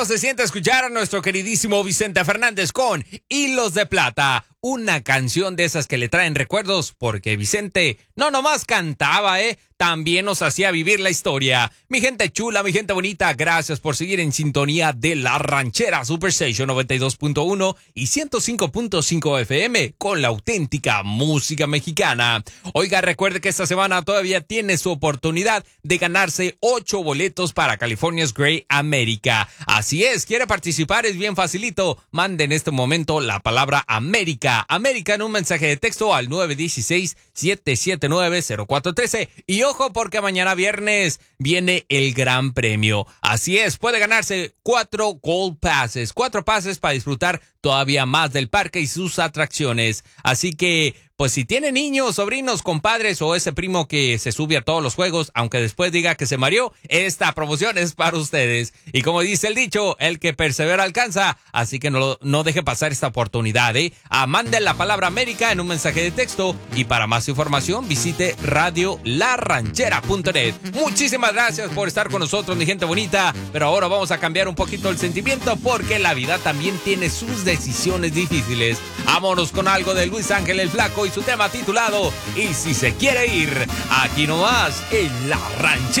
Se siente escuchar a nuestro queridísimo Vicente Fernández con Hilos de Plata, una canción de esas que le traen recuerdos, porque Vicente no nomás cantaba, también nos hacía vivir la historia. Mi gente chula, mi gente bonita, gracias por seguir en sintonía de La Ranchera Superstation 92.1 y 105.5 FM con la auténtica música mexicana. Oiga, recuerde que esta semana todavía tiene su oportunidad de ganarse 8 boletos para California's Great America. Así es, quiere participar, es bien facilito. Mande en este momento la palabra América en un mensaje de texto al 916-779-0413. Y ojo, porque mañana viernes viene el gran premio. Así es, puede ganarse 4 Gold Passes, 4 pases para disfrutar todavía más del parque y sus atracciones. Así que, pues si tiene niños, sobrinos, compadres o ese primo que se sube a todos los juegos, aunque después diga que se mareó, esta promoción es para ustedes. Y como dice el dicho, el que persevera alcanza, así que no deje pasar esta oportunidad, Mande la palabra América en un mensaje de texto y para más información visite radiolarranchera.net. Muchísimas gracias por estar con nosotros, mi gente bonita, pero ahora vamos a cambiar un poquito el sentimiento porque la vida también tiene sus decisiones difíciles. Vámonos con algo de Luis Ángel el Flaco y su tema titulado Y si se quiere ir, aquí nomás en La Ranchera.